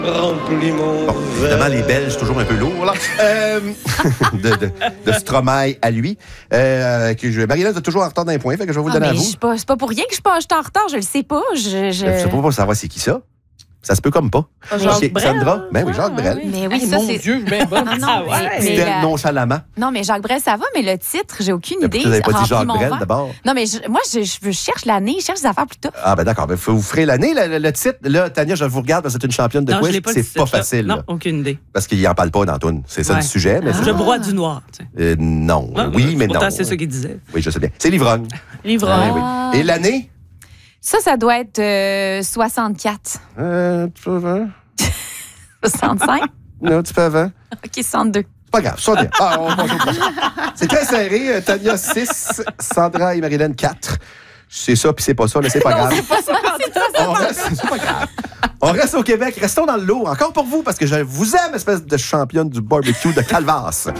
Remplis mon Bon, évidemment, les Belges, toujours un peu lourds, là. De Stromae à lui. Marie-Hélène est toujours en retard d'un point, fait que je vais vous le donner à vous. C'est pas pour rien que je suis en retard, je le sais pas. Je sais pas pour savoir c'est qui ça. Ça se peut comme pas. Jacques Brel. Sandra? Ben oui, Jacques Brel. Mais oui, Hey, ça, mon c'est... Dieu, ben bon. Non, C'était nonchalamment. Non, mais Jacques Brel, ça va, mais le titre, j'ai aucune idée. Vous n'avez pas dit Remplis Jacques mon Brel verre. d'abord? Non, mais moi, je cherche l'année, je cherche des affaires plus tôt. Ah, ben d'accord. Ben, vous ferez l'année, le titre. Là, Tania, je vous regarde parce que c'est une championne de Non, je quiz. l'ai pas C'est pas facile. Non, là. aucune idée. Parce qu'il n'en parle pas dans Toon. C'est ça Ouais. le sujet. Mais Je broie du noir. Tu sais. non. Ah, Oui, mais non. pourtant, c'est ça qu'il disait. Oui, je sais bien. C'est l'ivrogne. L'ivrogne. Oui. Et l'année? Ça doit être 64. Tu peux avant? 65? Non, un petit peu avant. OK, 62. C'est pas grave, ça va bien. On passe au prochain. C'est très serré. Tania 6, Sandra et Marie-Hélène 4. C'est ça, puis c'est pas ça, mais c'est pas grave. C'est pas grave. On reste au Québec. Restons dans le lot. Encore pour vous, parce que je vous aime, espèce de championne du barbecue de Calvas.